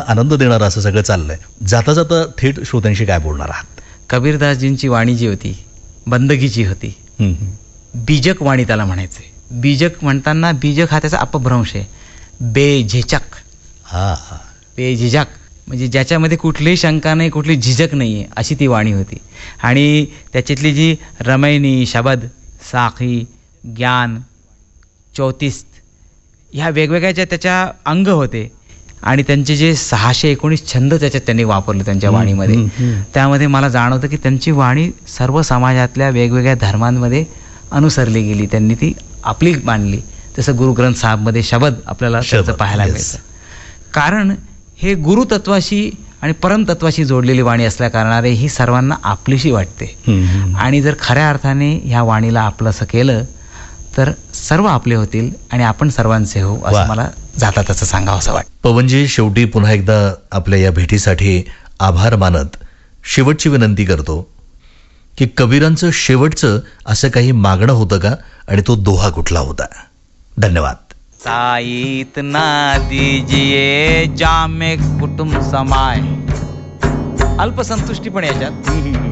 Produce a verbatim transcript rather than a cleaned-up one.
आनंद देणारं असं सगळं चाललंय. जाता जाता थेट श्रोत्यांशी काय बोलणार आहात? कबीरदासजींची वाणी जी होती बंदगीची होती. हं, हं. बीजक वाणी त्याला म्हणायचे. बीजक म्हणताना बीजक हा त्याचा अपभ्रंश आहे. बेझिझक, हा हा बेझिझक म्हणजे ज्याच्यामध्ये कुठलीही शंका नाही, कुठली झिझक नाही आहे, अशी ती वाणी होती. आणि त्याच्यातली जी रमैनी, शबद, साखी, ज्ञान, चौतीस ह्या वेगवेगळ्या ज्या त्याच्या अंग होते आणि त्यांचे जे सहाशे एकोणीस छंद त्याच्यात त्यांनी वापरले त्यांच्या वाणीमध्ये. त्यामध्ये मला जाणवतं की त्यांची वाणी सर्व समाजातल्या वेगवेगळ्या धर्मांमध्ये अनुसरली गेली, त्यांनी ती आपली मांडली. जसं गुरु ग्रंथ साहेबमध्ये शबद आपल्याला त्याचं पाहायला मिळतं. कारण हे गुरुतत्वाशी आणि परमतत्वाशी जोडलेली वाणी असल्या कारणाने ही सर्वांना आपलीशी वाटते. आणि जर खऱ्या अर्थाने ह्या वाणीला आपलंसं केलं तर सर्व आपले होतील आणि आपण सर्वांचे हो, असं मला जाता तसं सांगावं असं वाटतं. पवनजी, शेवटी पुन्हा एकदा आपल्या या भेटीसाठी आभार मानत शेवटची विनंती करतो की कबीरांचं शेवटचं असं काही मागणं होतं का, आणि तो दोहा कुठला होता? धन्यवाद. साईत ना दीजिए जामे कुटुंब समाय. अल्पसंतुष्टी पण याच्यात.